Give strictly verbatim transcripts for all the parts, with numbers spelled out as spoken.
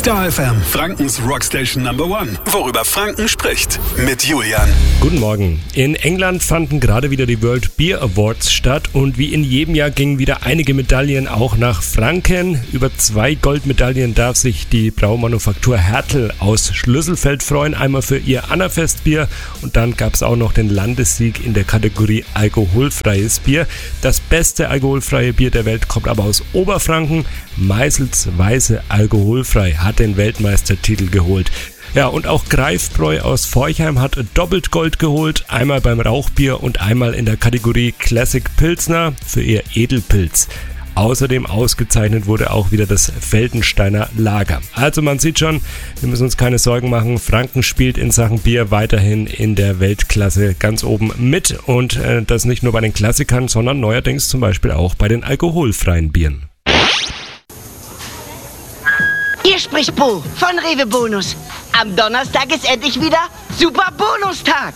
Star F M, Frankens Rockstation Number One. Worüber Franken spricht. Mit Julian. Guten Morgen. In England fanden gerade wieder die World Beer Awards statt und wie in jedem Jahr gingen wieder einige Medaillen auch nach Franken. Über zwei Goldmedaillen darf sich die Braumanufaktur Hertel aus Schlüsselfeld freuen. Einmal für ihr Annafestbier und dann gab es auch noch den Landessieg in der Kategorie alkoholfreies Bier. Das beste alkoholfreie Bier der Welt kommt aber aus Oberfranken. Meißels Weiße Alkoholfrei hat den Weltmeistertitel geholt. Ja, und auch Greifbräu aus Forchheim hat doppelt Gold geholt, einmal beim Rauchbier und einmal in der Kategorie Classic Pilsner für ihr Edelpilz. Außerdem ausgezeichnet wurde auch wieder das Feldensteiner Lager. Also man sieht schon, wir müssen uns keine Sorgen machen, Franken spielt in Sachen Bier weiterhin in der Weltklasse ganz oben mit und äh, das nicht nur bei den Klassikern, sondern neuerdings zum Beispiel auch bei den alkoholfreien Bieren. Hier spricht Bo von Rewe Bonus. Am Donnerstag ist endlich wieder Super Bonustag.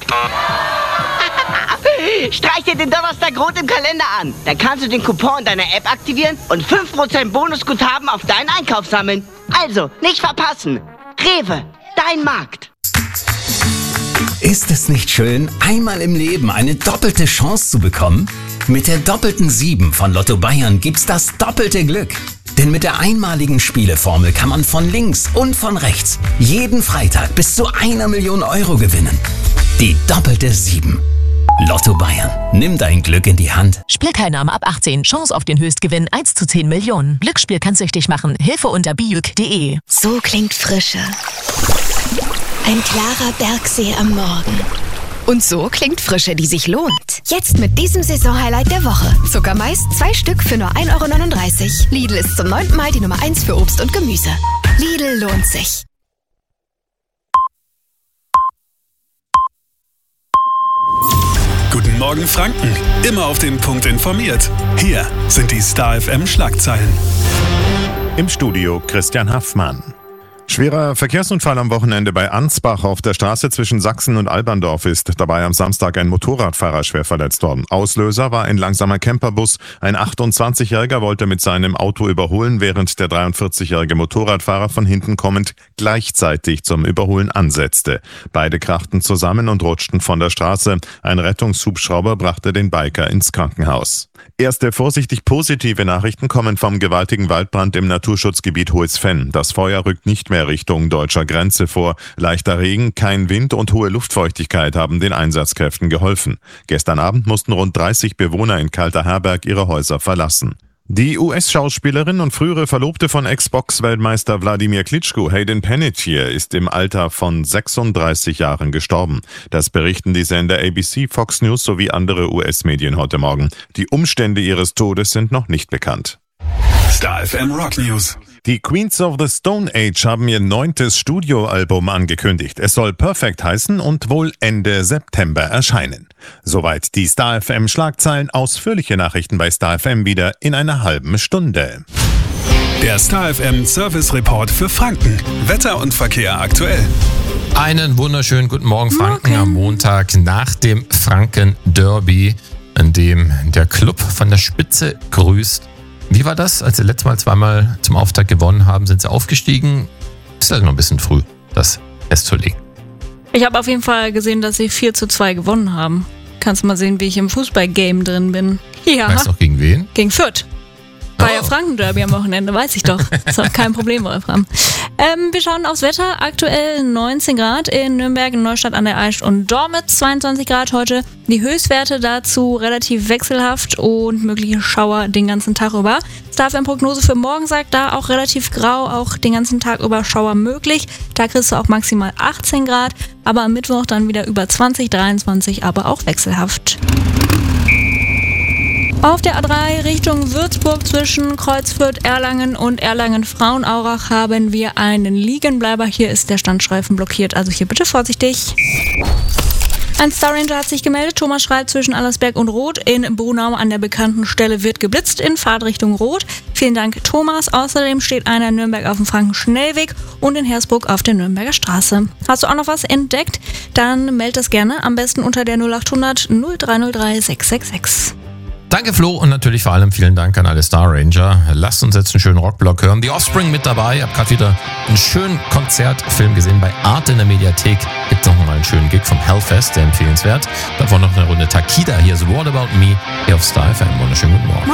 Streich dir den Donnerstag rot im Kalender an. Dann kannst du den Coupon in deiner App aktivieren und fünf Prozent Bonusguthaben auf deinen Einkauf sammeln. Also, nicht verpassen. Rewe, dein Markt. Ist es nicht schön, einmal im Leben eine doppelte Chance zu bekommen? Mit der doppelten sieben von Lotto Bayern gibt's das doppelte Glück. Denn mit der einmaligen Spieleformel kann man von links und von rechts jeden Freitag bis zu einer Million Euro gewinnen. Die doppelte sieben. Lotto Bayern. Nimm dein Glück in die Hand. Spielteilnahme ab achtzehn. Chance auf den Höchstgewinn eins zu zehn Millionen. Glücksspiel kann süchtig machen. Hilfe unter biuk punkt de. So klingt Frische. Ein klarer Bergsee am Morgen. Und so klingt Frische, die sich lohnt. Jetzt mit diesem Saisonhighlight der Woche. Zuckermais, zwei Stück für nur ein Euro neununddreißig. Lidl ist zum neunten Mal die Nummer eins für Obst und Gemüse. Lidl lohnt sich. Guten Morgen Franken. Immer auf den Punkt informiert. Hier sind die Star F M Schlagzeilen. Im Studio Christian Haffmann. Schwerer Verkehrsunfall am Wochenende bei Ansbach auf der Straße zwischen Sachsen und Alberndorf ist dabei am Samstag ein Motorradfahrer schwer verletzt worden. Auslöser war ein langsamer Camperbus. Ein achtundzwanzigjähriger wollte mit seinem Auto überholen, während der dreiundvierzigjährige Motorradfahrer von hinten kommend gleichzeitig zum Überholen ansetzte. Beide krachten zusammen und rutschten von der Straße. Ein Rettungshubschrauber brachte den Biker ins Krankenhaus. Erste vorsichtig positive Nachrichten kommen vom gewaltigen Waldbrand im Naturschutzgebiet Hohes Venn. Das Feuer rückt nicht mehr Richtung deutscher Grenze vor. Leichter Regen, kein Wind und hohe Luftfeuchtigkeit haben den Einsatzkräften geholfen. Gestern Abend mussten rund dreißig Bewohner in Kalterherberg ihre Häuser verlassen. Die U S-Schauspielerin und frühere Verlobte von Ex-Box-Weltmeister Wladimir Klitschko, Hayden Panettiere, ist im Alter von sechsunddreißig Jahren gestorben. Das berichten die Sender A B C, Fox News sowie andere U S-Medien heute Morgen. Die Umstände ihres Todes sind noch nicht bekannt. Star F M Rock News. Die Queens of the Stone Age haben ihr neuntes Studioalbum angekündigt. Es soll Perfect heißen und wohl Ende September erscheinen. Soweit die Star F M Schlagzeilen. Ausführliche Nachrichten bei Star F M wieder in einer halben Stunde. Der Star F M Service Report für Franken. Wetter und Verkehr aktuell. Einen wunderschönen guten Morgen, Franken, Morgen. am Montag nach dem Franken Derby, in dem der Club von der Spitze grüßt. Wie war das? Als sie letztes Mal zweimal zum Auftakt gewonnen haben, sind sie aufgestiegen. Ist halt noch ein bisschen früh, das festzulegen. Ich habe auf jeden Fall gesehen, dass sie vier zu zwei gewonnen haben. Kannst mal sehen, wie ich im Fußball-Game drin bin. Ja. Weißt du noch gegen wen? Gegen Fürth. War Oh. ja Franken-Derby am Wochenende, weiß ich doch. Ist auch kein Problem, Wolfram. Ähm, wir schauen aufs Wetter. Aktuell neunzehn Grad in Nürnberg, in Neustadt an der Aisch und Dormitz, zweiundzwanzig Grad heute. Die Höchstwerte dazu relativ wechselhaft und mögliche Schauer den ganzen Tag über. Star F M Prognose für morgen sagt da auch relativ grau, auch den ganzen Tag über Schauer möglich. Da kriegst du auch maximal achtzehn Grad, aber am Mittwoch dann wieder über zwanzig, dreiundzwanzig, aber auch wechselhaft. Auf der A drei Richtung Würzburg zwischen Kreuzfürth, Erlangen und Erlangen-Frauenaurach haben wir einen Liegenbleiber. Hier ist der Standstreifen blockiert, also hier bitte vorsichtig. Ein Star Ranger hat sich gemeldet. Thomas schreibt, zwischen Allersberg und Roth in Brunau an der bekannten Stelle wird geblitzt in Fahrtrichtung Roth. Vielen Dank, Thomas. Außerdem steht einer in Nürnberg auf dem Franken-Schnellweg und in Hersbruck auf der Nürnberger Straße. Hast du auch noch was entdeckt? Dann meld das gerne. Am besten unter der null acht hundert null drei null drei sechs sechs sechs. Danke Flo und natürlich vor allem vielen Dank an alle Star Ranger. Lasst uns jetzt einen schönen Rockblock hören. The Offspring mit dabei. Ich habe gerade wieder einen schönen Konzertfilm gesehen bei Arte in der Mediathek. Gibt noch mal einen schönen Gig vom Hellfest, der empfehlenswert. Davor noch eine Runde Takida. Hier ist What About Me hier auf Star F M. Wunderschönen guten Morgen.